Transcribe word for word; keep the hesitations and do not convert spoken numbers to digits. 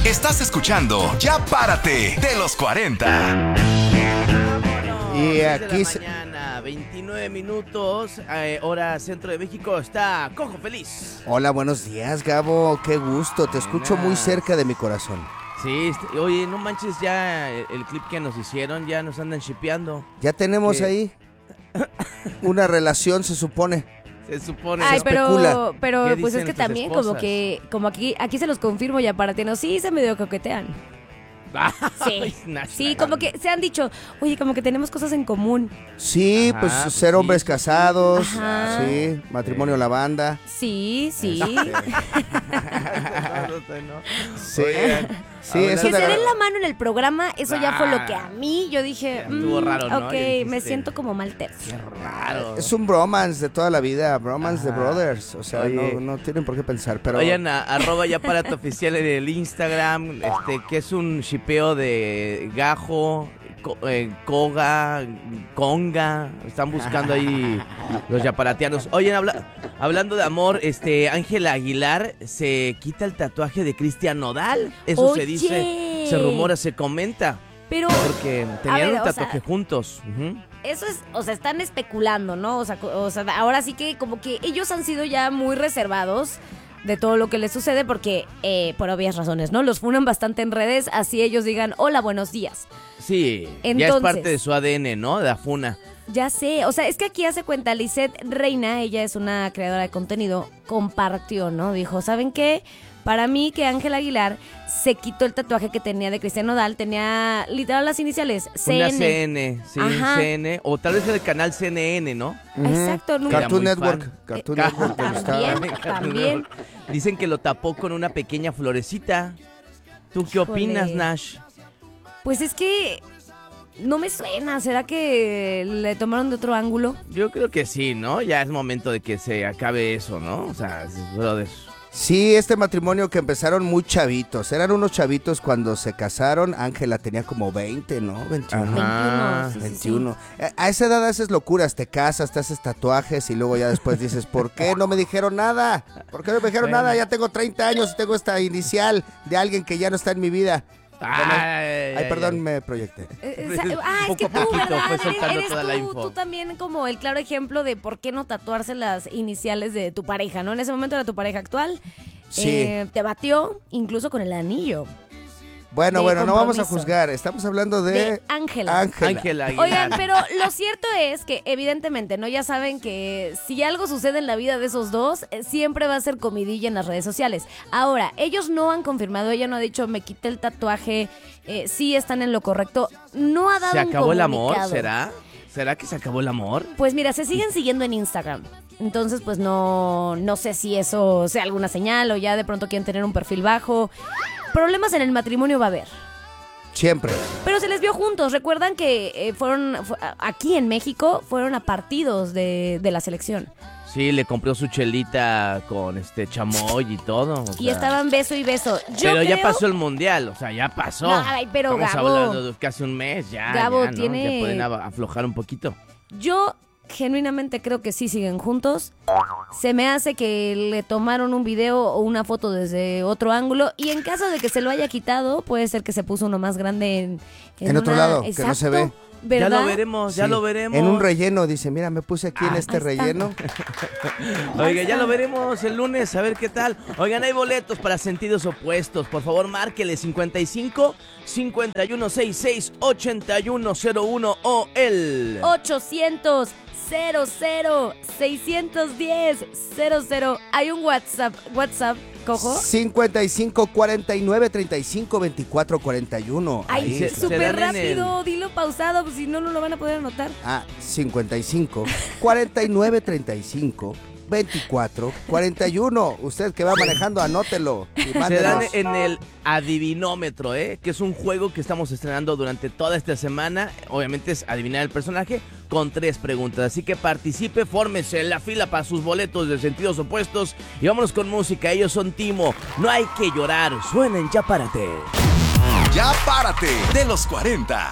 Estás escuchando Ya Párate de los cuarenta. Y aquí se... mañana, veintinueve minutos, eh, hora centro de México, está Cojo Feliz. Hola, buenos días, Gabo. Qué gusto. Te escucho muy cerca de mi corazón. Sí, este, oye, no manches, ya el, el clip que nos hicieron, ya nos andan shipeando. Ya tenemos ¿Qué? ahí una relación, se supone. Se supone. Ay, se pero, especula. pero ¿Qué pues es dicen que tus también esposas? como que, como aquí, aquí se los confirmo ya para ti, no, sí se medio coquetean. Sí, sí, como que se han dicho, oye, como que tenemos cosas en común. Sí, Ajá, pues pues ser sí. hombres casados, Ajá. sí, matrimonio la banda. Sí, sí. Sí, sí, Ahora- eso Que de se la- den la mano en el programa, eso ya fue lo que a Ah. mí, yo dije, Estuvo mm, raro, ¿no? ok, Ya dijiste. me siento como mal tercio. Raro. es un bromance de toda la vida, bromance de Ajá. brothers. O sea, Oye. no, no tienen por qué pensar, pero... Oigan, a, arroba ya para tu oficial en el Instagram, este, que es un shipeo de gajo, co- eh, coga, conga, están buscando ahí los yaparatianos. Oigan, habla- hablando de amor, este, Ángela Aguilar se quita el tatuaje de Cristian Nodal, eso se Oye. dice, se rumora, se comenta, Pero porque tenían ver, un o tatuaje sea, juntos. Ujú. eso es, o sea, están especulando, ¿no? O sea, co- o sea, ahora sí que como que ellos han sido ya muy reservados de todo lo que les sucede porque, eh, por obvias razones, ¿no? Los funan bastante en redes, así ellos digan, hola, buenos días. Sí, ya es Entonces- parte de su A D N, ¿no? De la funa. Ya sé, o sea, es que aquí hace cuenta, Lisette Reina, ella es una creadora de contenido, compartió, ¿no? Dijo, ¿saben qué? Para mí que Ángela Aguilar se quitó el tatuaje que tenía de Cristian Nodal, tenía literal las iniciales, C Una N. C N, sí, Ajá. C N, o tal vez el canal C N N, ¿no? Ujú. Exacto, nunca- Cartoon Era muy Network, fan. Cartoon Eh, Network. donde estaba. también. También. Dicen que lo tapó con una pequeña florecita. ¿Tú qué Híjole. opinas, Nash? Pues es que no me suena, ¿será que le tomaron de otro ángulo? Yo creo que sí, ¿no? Ya es momento de que se acabe eso, ¿no? O sea, brother. Sí, este matrimonio que empezaron muy chavitos. Eran unos chavitos cuando se casaron. Ángela tenía como veinte, ¿no? veintiuno. Ajá. veintiuno, sí, sí, sí. veintiuno. Eh, A esa edad haces locuras, te casas, te haces tatuajes y luego ya después dices, ¿por qué no me dijeron nada? ¿Por qué no me dijeron Bueno. nada? Ya tengo treinta años y tengo esta inicial de alguien que ya no está en mi vida. Bueno, Ay, ay, perdón, ay. me proyecté. Eh, Pues, eh, ah, es que poco a tú, poquito ¿verdad? fue Eres, soltando eres toda tú, la info. tú también como el claro ejemplo de por qué no tatuarse las iniciales de tu pareja, ¿no? En ese momento era tu pareja actual. Sí. Eh, te batió incluso con el anillo Bueno, de bueno, no vamos a compromiso. juzgar. Estamos hablando de de Ángela. Ángela. Ángela Aguilar. Oigan, pero lo cierto es que evidentemente, ¿no? Ya saben que si algo sucede en la vida de esos dos, eh, siempre va a ser comidilla en las redes sociales. Ahora, ellos no han confirmado, ella no ha dicho, me quité el tatuaje, eh, sí están en lo correcto. No ha dado ¿Se un acabó el amor? comunicado. ¿Será? ¿Será que se acabó el amor? Pues mira, se siguen siguiendo en Instagram. Entonces, pues no, no sé si eso sea alguna señal o ya de pronto quieren tener un perfil bajo. Problemas en el matrimonio va a haber. Siempre. Pero se les vio juntos. Recuerdan que eh, fueron, fu- aquí en México, fueron a partidos de, de la selección. Sí, le compró su chelita con este chamoy y todo. o Y sea. estaban beso y beso. Yo Pero ya creo- pasó el mundial, o sea, ya pasó. No, ay, pero Estamos Gabo- hablando de casi un mes, ya. Gabo ya, ¿no? tiene- Ya pueden a- aflojar un poquito. Yo genuinamente creo que sí siguen juntos. Se me hace que le tomaron un video o una foto desde otro ángulo. Y en caso de que se lo haya quitado, puede ser que se puso uno más grande en... En otro una- lado, que no se Exacto, ve. ¿verdad? Ya lo veremos, ya Sí. lo veremos. En un relleno, dice, mira, me puse aquí en Ah, este ahí está. relleno. Oiga, ya lo veremos el lunes, a ver qué tal. Oigan, hay boletos para sentidos opuestos. Por favor, márquele cincuenta y cinco, cincuenta y uno sesenta y seis, ochenta y uno cero uno o el... ochocientos, cero cero, seiscientos diez, cero cero. Hay un WhatsApp, WhatsApp, cojo. cincuenta y cinco, cuarenta y nueve, treinta y cinco, veinticuatro, cuarenta y uno. Ay, Ahí se- está. se súper dan en el- rápido, dilo pausado, pues si no, no lo van a poder anotar. Ah, cincuenta y cinco, cuarenta y nueve, treinta y cinco, veinticuatro, cuarenta y uno. Usted que va manejando, anótelo. Y Se dan mándenos. en el adivinómetro, ¿eh? Que es un juego que estamos estrenando durante toda esta semana. Obviamente es adivinar el personaje con tres preguntas. Así que participe, fórmese en la fila para sus boletos de sentidos opuestos. Y vámonos con música. Ellos son Timo. No hay que llorar. Suenen, ya párate. Ya Párate de los cuarenta.